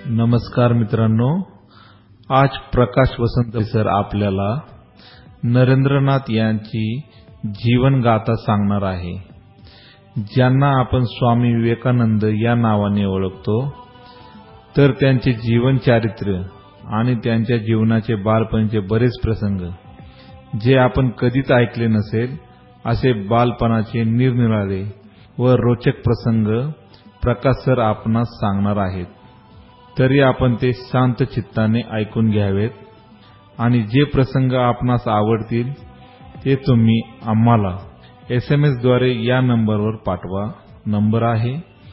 नमस्कार मित्रांनो, आज प्रकाश वसंत सर आपल्याला नरेंद्रनाथ यांची जीवन गाथा सांगणार आहे, ज्यांना आपण स्वामी विवेकानंद या नावाने ओळखतो. तर त्यांचे जीवन चारित्र्य आणि त्यांच्या जीवनाचे बालपणीचे बरेच प्रसंग जे आपण कधीच ऐकले नसेल असे बालपणाचे निरनिराळे व रोचक प्रसंग प्रकाश सर आपणास सांगणार आहेत. तरी आपण ते शांत चित्ताने ऐकून घ्यावेत आणि जे प्रसंग आपणास आवडतील ते तुम्ही आम्हाला SMS द्वारे या नंबरवर पाठवा. नंबर आहे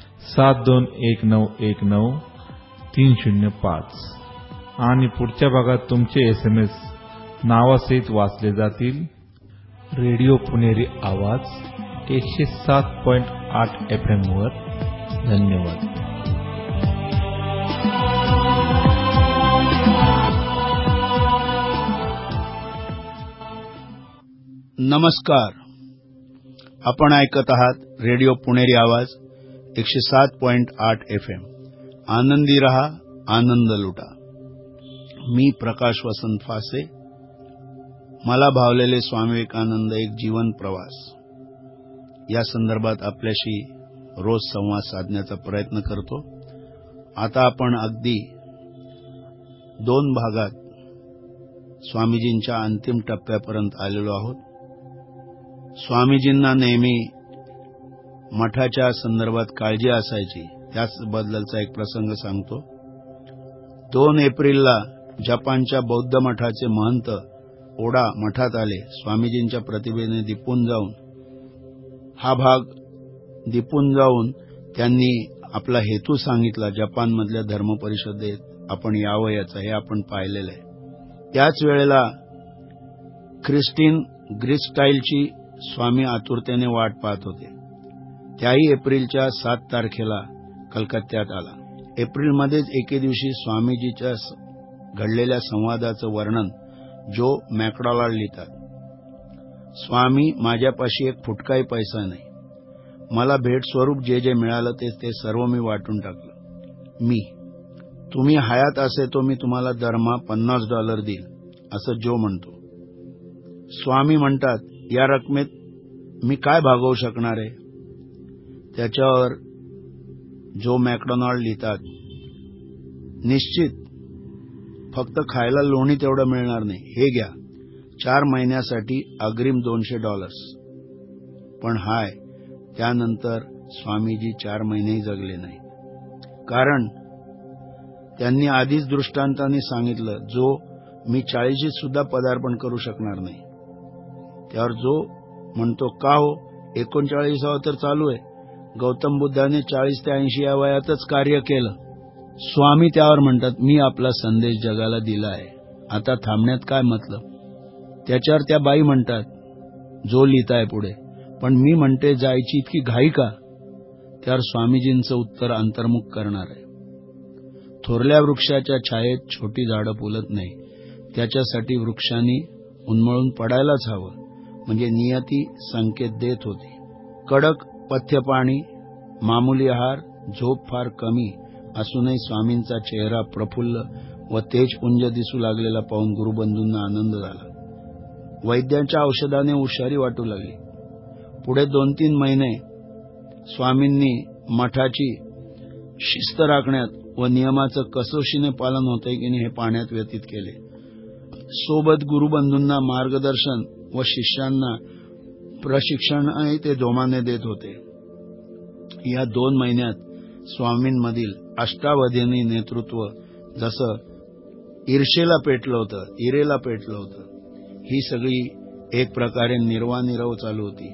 7219193005 आणि पुढच्या भागात तुमचे SMS नावासहित वाचले जातील. रेडिओ पुणेरी आवाज 107.8 FM वर. धन्यवाद. नमस्कार. आपण ऐकत आहात रेडिओ पुणेरी आवाज 107.8 FM. आनंदी रहा, आनंद लुटा. मी प्रकाश वसंत फासे. मला भावलेले स्वामी विवेकानंद एक जीवन प्रवास या संदर्भात आपल्याशी रोज संवाद साधण्याचा प्रयत्न करतो. आता आपण अगदी 2 भागात स्वामीजींच्या अंतिम टप्प्यापर्यंत आलेलो आहोत. स्वामीजींना नेहमी मठाच्या संदर्भात काळजी असायची, त्याचबद्दलचा एक प्रसंग सांगतो. 2 एप्रिलला जपानच्या बौद्ध मठाचे महंत ओडा मठात आले. स्वामीजींच्या प्रतिभेने दिपून जाऊन त्यांनी आपला हेतू सांगितला. जपानमधल्या धर्म परिषदेत आपण यावं, याचं हे आपण पाहिलेलं आहे. त्याच वेळेला ख्रिस्टीन ग्रिस्टाईलची स्वामी आतुरतेने वाट पाहत होते. त्याही एप्रिलच्या 7 तारखेला कलकत्त्यात आला. एप्रिलमध्येच एके दिवशी स्वामीजीच्या घडलेल्या संवादाचं वर्णन जो मॅकडॉनाल्ड लिहितात. स्वामी, माझ्यापाशी एक फुटकाही पैसा नाही. मला भेट स्वरूप जे जे मिळालं ते सर्व मी वाटून टाकलं. तुम्ही हयात असे तो मी तुम्हाला दरमहा $50 देईल, असं जो म्हणतो. स्वामी म्हणतात, या रकमेत मी काय भागवू शकणार आहे? त्याच्यावर जो मॅकडॉनाल्ड लिहितात, निश्चित फक्त खायला लोणी तेवढं मिळणार नाही. हे घ्या, 4 महिन्यासाठी अग्रिम $200. पण त्यानंतर स्वामीजी 4 महिनेही जगले नाही. कारण त्यांनी आधीच दृष्टांताने सांगितलं, जो मी 40शीत सुद्धा पदार्पण करू शकणार नाही. त्यावर जो म्हणतो, का हो, 39वा तर चालू आहे. गौतम बुद्धाने 40 ते 80 या वयातच कार्य केलं. स्वामी त्यावर म्हणतात, मी आपला संदेश जगाला दिला आहे, आता थांबण्यात काय मतलब? त्याच्यावर त्या बाई म्हणतात, जो लिहिताय पुढे, पण मी म्हणते जायची इतकी घाई का? त्यावर स्वामीजींचं उत्तर अंतर्मुख करणार आहे. थोरल्या वृक्षाच्या छायेत छोटी झाडं फुलत नाही. त्याच्यासाठी वृक्षांनी उन्मळून पडायलाच हवं, म्हणजे नियती संकेत देत होती. कडक पथ्यपाणी, मामूली आहार, झोप फार कमी असूनही स्वामींचा चेहरा प्रफुल्ल व तेजपुंज दिसू लागलेला पाहून गुरुबंधूंना आनंद झाला. वैद्यांच्या औषधाने हुशारी वाटू लागली. पुढे 2-3 महिने स्वामींनी मठाची शिस्त राखण्यात व नियमाचं कसोशीने पालन होतंय की नाही हे पाहण्यात व्यतीत केले. सोबत गुरुबंधूंना मार्गदर्शन व शिष्यांना प्रशिक्षणही ते जोमाने देत होते. या 2 महिन्यात स्वामींमधील अष्टावधानी नेतृत्व जसं इरेला पेटलं होतं, ही सगळी एक प्रकारे निर्वानिरव चालू होती.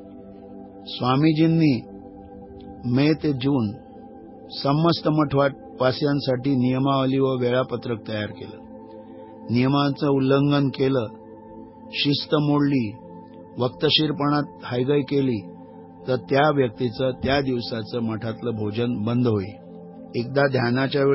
स्वामीजींनी मे ते जून समस्त मठवासीयांसाठी नियमावली व वेळापत्रक तयार केलं. नियमांचं उल्लंघन केलं, शिस्त मोडली, वक्तशीरपणात हायगाई केली तर त्या व्यक्तीचं त्या दिवसाचं मठातलं भोजन बंद होईल. एकदा ध्यानाच्या वेळी